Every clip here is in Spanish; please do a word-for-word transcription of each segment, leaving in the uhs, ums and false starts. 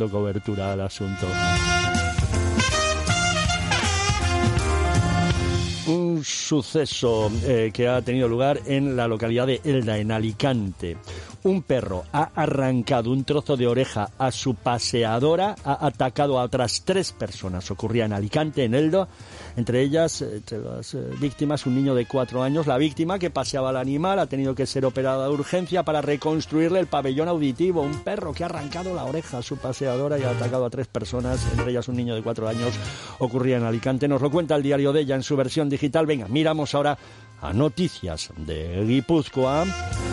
cobertura al asunto. Un suceso eh, que ha tenido lugar en la localidad de Elda, en Alicante. Un perro ha arrancado un trozo de oreja a su paseadora, ha atacado a otras tres personas. Ocurría en Alicante, en Elda, entre ellas, entre las eh, víctimas, un niño de cuatro años. La víctima, que paseaba al animal, ha tenido que ser operada de urgencia para reconstruirle el pabellón auditivo. Un perro que ha arrancado la oreja a su paseadora y ha atacado a tres personas, entre ellas un niño de cuatro años. Ocurría en Alicante. Nos lo cuenta el Diario de Ella en su versión digital. Venga, miramos ahora a noticias de Guipúzcoa.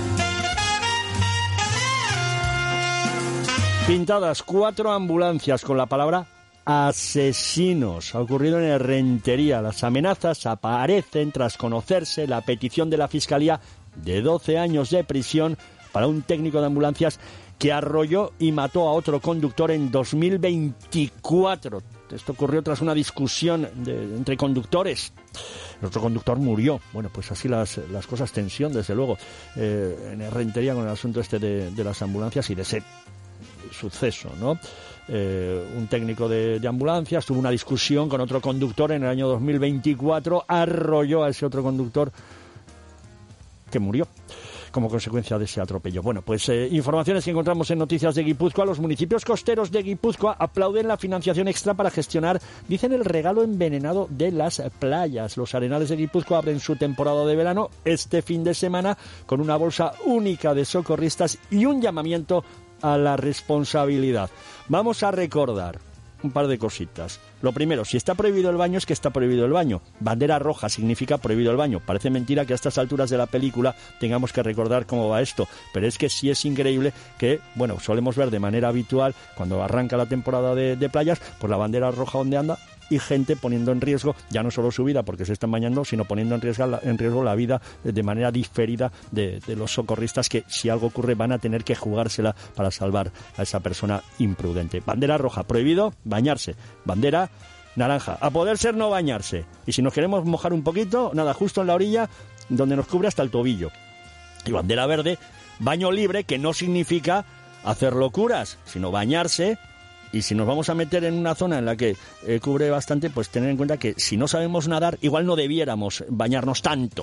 Pintadas cuatro ambulancias con la palabra asesinos. Ha ocurrido en Errentería. Las amenazas aparecen tras conocerse la petición de la Fiscalía de doce años de prisión para un técnico de ambulancias que arrolló y mató a otro conductor en dos mil veinticuatro. Esto ocurrió tras una discusión de, entre conductores. El otro conductor murió. Bueno, pues así las, las cosas, tensión, desde luego, eh, en Errentería con el asunto este de, de las ambulancias y de ese suceso, ¿no? Eh, un técnico de, de ambulancias tuvo una discusión con otro conductor en el año dos mil veinticuatro, arrolló a ese otro conductor que murió como consecuencia de ese atropello. Bueno, pues eh, informaciones que encontramos en Noticias de Guipúzcoa. Los municipios costeros de Guipúzcoa aplauden la financiación extra para gestionar, dicen, el regalo envenenado de las playas. Los Arenales de Guipúzcoa abren su temporada de verano este fin de semana con una bolsa única de socorristas y un llamamiento a la responsabilidad. Vamos a recordar un par de cositas. Lo primero, si está prohibido el baño, es que está prohibido el baño. Bandera roja significa prohibido el baño. Parece mentira que a estas alturas de la película tengamos que recordar cómo va esto, pero es que sí es increíble que, bueno, solemos ver de manera habitual, cuando arranca la temporada de, de playas, pues la bandera roja ondeando y gente poniendo en riesgo, ya no solo su vida porque se están bañando, sino poniendo en riesgo la, en riesgo la vida de manera diferida de, de los socorristas, que si algo ocurre van a tener que jugársela para salvar a esa persona imprudente. Bandera roja, prohibido bañarse. Bandera naranja, a poder ser no bañarse. Y si nos queremos mojar un poquito, nada, justo en la orilla donde nos cubre hasta el tobillo. Y bandera verde, baño libre, que no significa hacer locuras, sino bañarse. Y si nos vamos a meter en una zona en la que eh, cubre bastante, pues tener en cuenta que si no sabemos nadar, igual no debiéramos bañarnos tanto.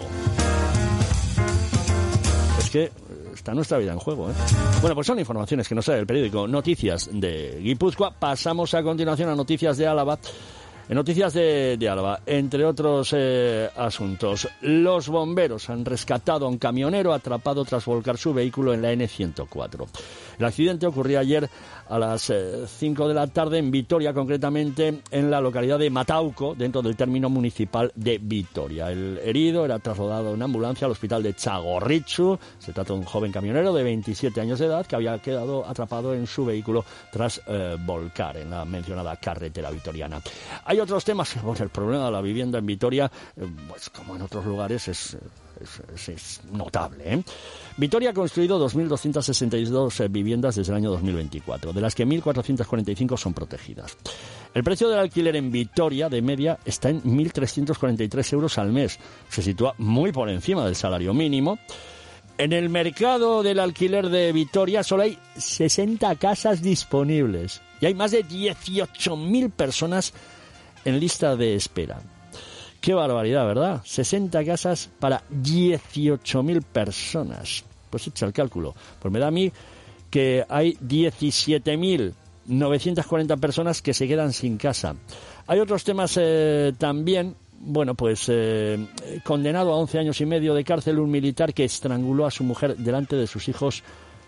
Es que está nuestra vida en juego, ¿eh? Bueno, pues son informaciones que nos trae el periódico Noticias de Guipúzcoa. Pasamos a continuación a Noticias de Álava. En Noticias de, de Álava, entre otros eh, asuntos, los bomberos han rescatado a un camionero atrapado tras volcar su vehículo en la ene ciento cuatro. El accidente ocurrió ayer a las eh, cinco de la tarde en Vitoria, concretamente en la localidad de Matauco, dentro del término municipal de Vitoria. El herido era trasladado en ambulancia al hospital de Txagorritxu. Se trata de un joven camionero de veintisiete años de edad que había quedado atrapado en su vehículo tras eh, volcar en la mencionada carretera vitoriana. Hay otros temas. Bueno, el problema de la vivienda en Vitoria, eh, pues como en otros lugares, es... Es, es, es notable, ¿eh? Vitoria ha construido dos mil doscientas sesenta y dos eh, viviendas desde el año dos mil veinticuatro, de las que mil cuatrocientas cuarenta y cinco son protegidas. El precio del alquiler en Vitoria, de media, está en mil trescientos cuarenta y tres euros al mes. Se sitúa muy por encima del salario mínimo. En el mercado del alquiler de Vitoria solo hay sesenta casas disponibles y hay más de dieciocho mil personas en lista de espera. Qué barbaridad, ¿verdad? sesenta casas para dieciocho mil personas. Pues echa el cálculo. Pues me da a mí que hay diecisiete mil novecientas cuarenta personas que se quedan sin casa. Hay otros temas eh, también. Bueno, pues eh, condenado a once años y medio de cárcel un militar que estranguló a su mujer delante de sus hijos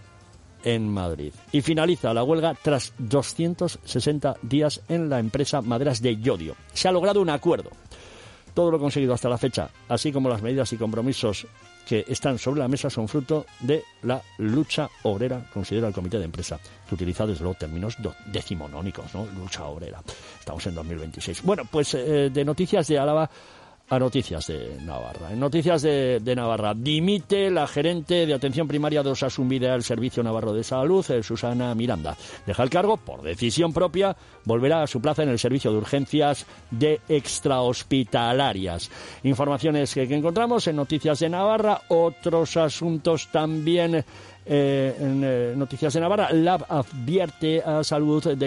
en Madrid. Y finaliza la huelga tras doscientos sesenta días en la empresa Maderas de Llodio. Se ha logrado un acuerdo. Todo lo conseguido hasta la fecha, así como las medidas y compromisos que están sobre la mesa, son fruto de la lucha obrera, considera el comité de empresa, que utiliza desde luego términos do- decimonónicos, ¿no? Lucha obrera. Estamos en dos mil veintiséis. Bueno, pues eh, de Noticias de Álava a Noticias de Navarra. En Noticias de, de Navarra, dimite la gerente de atención primaria de Osasun Bidea, el Servicio Navarro de Salud, eh, Susana Miranda. Deja el cargo por decisión propia, volverá a su plaza en el servicio de urgencias de extrahospitalarias. Informaciones que, que encontramos en Noticias de Navarra, otros asuntos también eh, en eh, Noticias de Navarra. Lab advierte a Salud de